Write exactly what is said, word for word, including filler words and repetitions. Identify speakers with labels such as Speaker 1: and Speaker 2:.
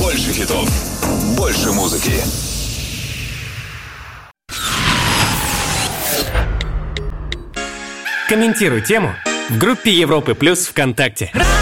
Speaker 1: Больше хитов, больше музыки.
Speaker 2: Комментируй тему в группе Европы Плюс ВКонтакте.